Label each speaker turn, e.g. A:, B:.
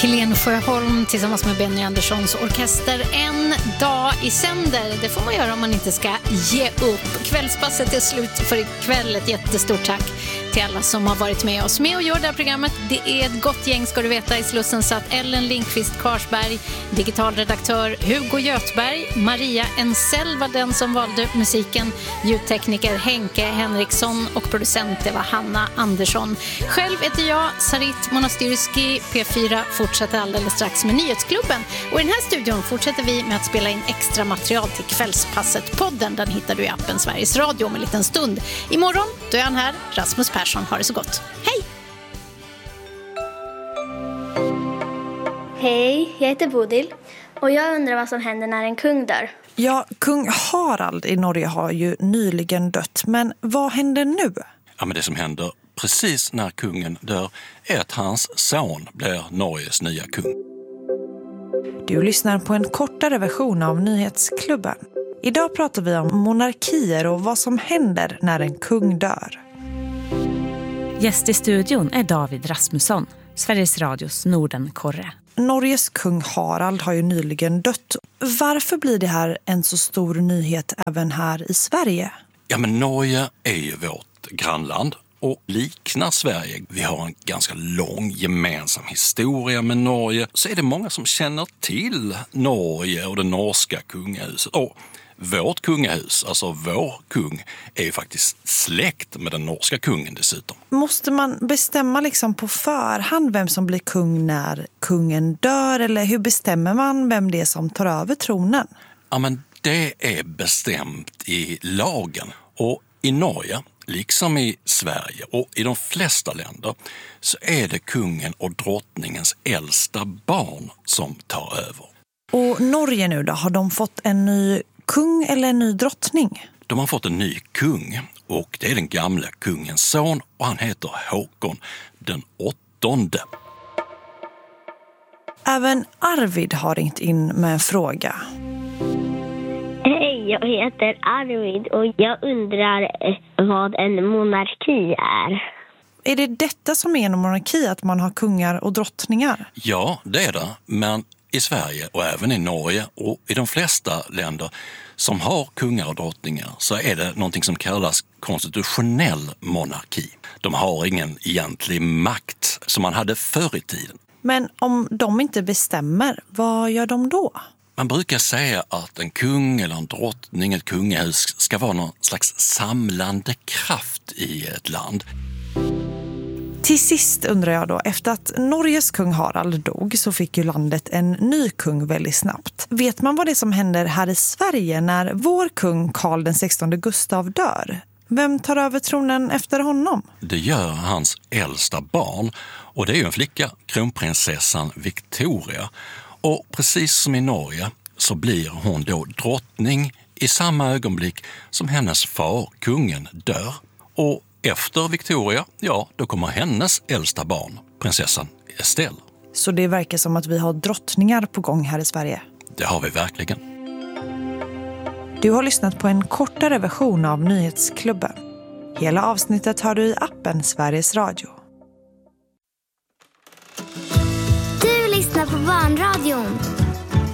A: Helene Sjöholm tillsammans med Benny Anderssons orkester. En dag i sänder. Det får man göra om man inte ska ge upp. Kvällspasset är slut för ikväll. Ett jättestort tack till alla som har varit med oss med och gör det här programmet. Det är ett gott gäng, ska du veta. I Slussen satt Ellen Lindqvist Karsberg, digitalredaktör Hugo Göthberg, Maria Ensell var den som valde musiken, ljudtekniker Henke Henriksson och producent det var Hanna Andersson. Själv heter jag Sarit Monastyrski. P4 fortsätter alldeles strax med Nyhetsklubben. Och i den här studion fortsätter vi med att spela in extra material till Kvällspasset-podden. Den hittar du i appen Sveriges Radio om en liten stund. Imorgon, då är han här, Rasmus Persson. Ha det så gott. Hej!
B: Hej, jag heter Bodil och jag undrar vad som händer när en kung dör.
C: Ja, kung Harald i Norge har ju nyligen dött. Men vad händer nu?
D: Ja, men det som händer precis när kungen dör är att hans son blir Norges nya kung.
C: Du lyssnar på en kortare version av Nyhetsklubben. Idag pratar vi om monarkier och vad som händer när en kung dör.
E: Gäst i studion är David Rasmusson, Sveriges Radios Nordenkorre.
C: Norges kung Harald har ju nyligen dött. Varför blir det här en så stor nyhet även här i Sverige?
D: Ja, men Norge är ju vårt grannland och liknar Sverige. Vi har en ganska lång gemensam historia med Norge. Så är det många som känner till Norge och det norska kungahuset. Och vårt kungahus, alltså vår kung, är ju faktiskt släkt med den norska kungen dessutom.
C: Måste man bestämma liksom på förhand vem som blir kung när kungen dör? Eller hur bestämmer man vem det är som tar över tronen?
D: Ja, men det är bestämt i lagen. Och i Norge, liksom i Sverige och i de flesta länder, så är det kungen och drottningens äldsta barn som tar över.
C: Och Norge nu då, har de fått en ny kung eller en ny drottning?
D: De har fått en ny kung och det är den gamla kungens son och han heter Håkon den 8:e.
C: Även Arvid har ringt in med en fråga.
B: Hej, jag heter Arvid och jag undrar vad en monarki är.
C: Är det detta som är en monarki, att man har kungar och drottningar?
D: Ja, det är det. Men i Sverige och även i Norge och i de flesta länder som har kungar och drottningar så är det någonting som kallas konstitutionell monarki. De har ingen egentlig makt som man hade förr i tiden.
C: Men om de inte bestämmer, vad gör de då?
D: Man brukar säga att en kung eller en drottning, ett kungahus, ska vara någon slags samlande kraft i ett land.
C: Till sist undrar jag då, efter att Norges kung Harald dog så fick ju landet en ny kung väldigt snabbt. Vet man vad det är som händer här i Sverige när vår kung Karl den 16 Gustav dör? Vem tar över tronen efter honom?
D: Det gör hans äldsta barn och det är ju en flicka, kronprinsessan Victoria. Och precis som i Norge så blir hon då drottning i samma ögonblick som hennes far, kungen, dör. Och efter Victoria, ja, då kommer hennes äldsta barn, prinsessan Estelle.
C: Så det verkar som att vi har drottningar på gång här i Sverige.
D: Det har vi verkligen.
C: Du har lyssnat på en kortare version av Nyhetsklubben. Hela avsnittet har du i appen Sveriges Radio.
B: Du lyssnar på Barnradion